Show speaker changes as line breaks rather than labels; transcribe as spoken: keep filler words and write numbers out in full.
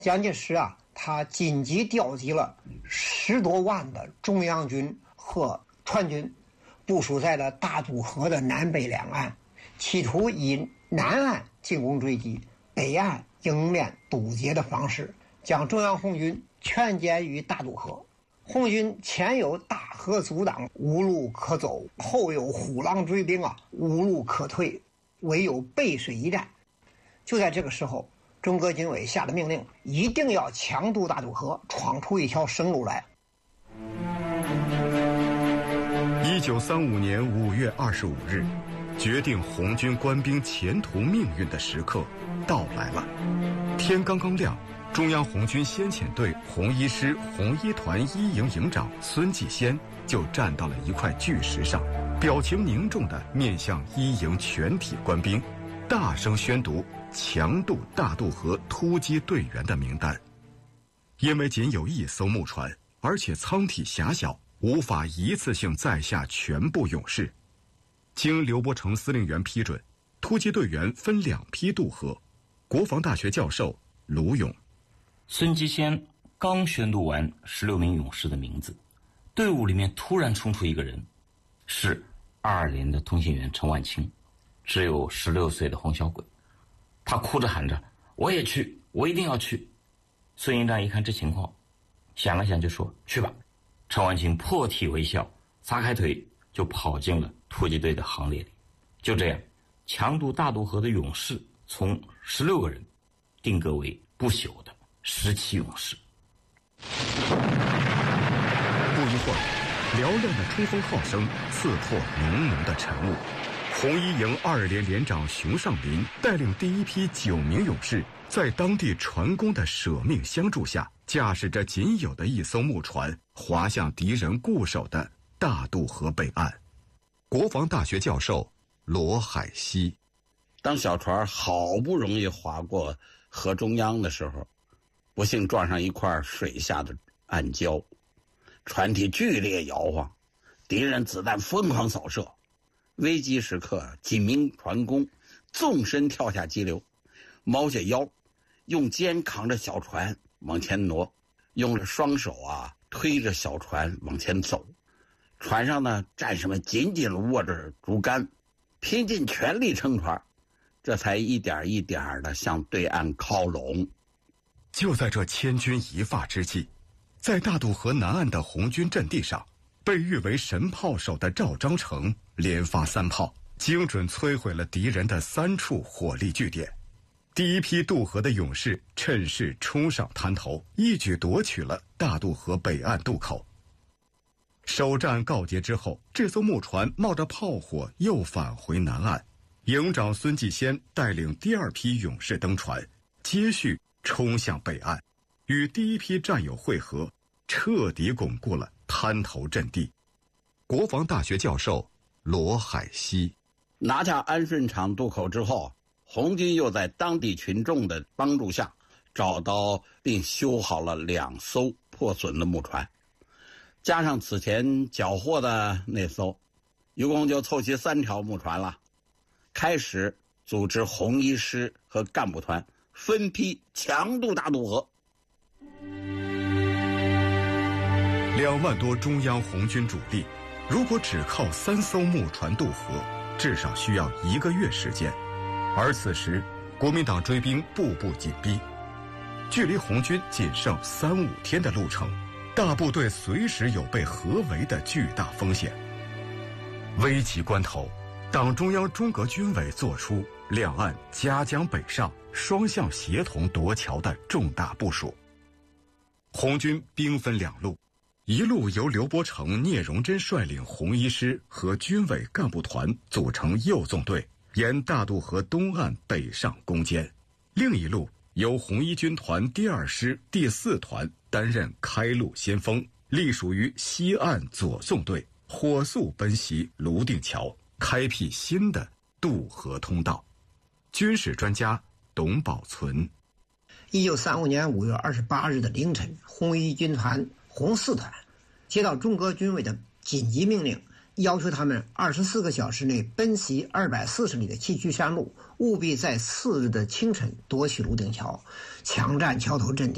蒋介石啊，他紧急调集了十多万的中央军和川军，部署在了大渡河的南北两岸，企图以南岸进攻追击，北岸迎面堵截的方式，将中央红军全歼于大渡河。红军前有大河阻挡，无路可走；后有虎狼追兵啊，无路可退，唯有背水一战。就在这个时候，中革军委下了命令，一定要强渡大渡河，闯出一条生路来。
一九三五年五月二十五日，决定红军官兵前途命运的时刻到来了。天刚刚亮，中央红军先遣队红一师红一团一营营长孙继先就站到了一块巨石上，表情凝重地面向一营全体官兵，大声宣读强渡大渡河突击队员的名单。因为仅有一艘木船，而且舱体狭小，无法一次性载下全部勇士。经刘伯承司令员批准，突击队员分两批渡河。国防大学教授卢勇。
孙继先刚宣读完十六名勇士的名字，队伍里面突然冲出一个人，是二连的通信员陈万清，只有十六岁的红小鬼。他哭着喊着：“我也去，我一定要去！”孙营长一看这情况，想了想就说：“去吧。”陈万清破涕为笑，撒开腿就跑进了突击队的行列里。就这样，强渡大渡河的勇士从十六个人定格为不朽的十七勇士。
不一会儿，嘹亮的冲锋号声刺破浓浓的晨雾。红一营二连连长熊尚林带领第一批九名勇士，在当地船工的舍命相助下，驾驶着仅有的一艘木船，划向敌人固守的大渡河北岸。国防大学教授罗海西。
当小船好不容易划过河中央的时候，不幸撞上一块水下的暗礁，船体剧烈摇晃，敌人子弹疯狂扫射。危急时刻，几名船工纵身跳下激流，猫下腰，用肩扛着小船往前挪，用着双手啊推着小船往前走。船上呢，战士们紧紧握着竹竿，拼尽全力撑船，这才一点一点的向对岸靠拢。
就在这千钧一发之际，在大渡河南岸的红军阵地上，被誉为神炮手的赵章成连发三炮，精准摧毁了敌人的三处火力据点。第一批渡河的勇士趁势冲上滩头，一举夺取了大渡河北岸渡口。首战告捷之后，这艘木船冒着炮火又返回南岸。营长孙继先带领第二批勇士登船，接续冲向北岸，与第一批战友会合，彻底巩固了滩头阵地。国防大学教授罗海西。
拿下安顺场渡口之后，红军又在当地群众的帮助下，找到并修好了两艘破损的木船，加上此前缴获的那艘，一共就凑齐三条木船了。开始组织红一师和干部团分批强渡大渡河。
两万多中央红军主力，如果只靠三艘木船渡河，至少需要一个月时间。而此时，国民党追兵步步紧逼，距离红军仅剩三五天的路程，大部队随时有被合围的巨大风险。危急关头，党中央中革军委作出两岸夹江北上、双向协同夺桥的重大部署。红军兵分两路，一路由刘伯承、聂荣臻率领红一师和军委干部团组成右纵队，沿大渡河东岸北上攻坚；另一路由红一军团第二师第四团担任开路先锋，隶属于西岸左纵队，火速奔袭泸定桥，开辟新的渡河通道。军事专家董宝存。
一九三五年五月二十八日的凌晨，红一军团红四团接到中革军委的紧急命令，要求他们二十四个小时内奔袭二百四十里的崎岖山路，务必在次日的清晨夺取泸定桥，抢占桥头阵地。